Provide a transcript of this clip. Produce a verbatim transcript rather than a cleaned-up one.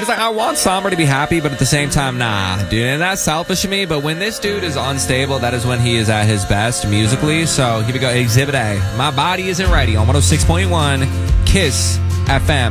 He's like, I want somebody to be happy, but at the same time, nah, dude. And that's selfish of me. But when this dude is unstable, that is when he is at his best musically. So here we go. Exhibit A. My body isn't ready on one oh six point one Kiss F M.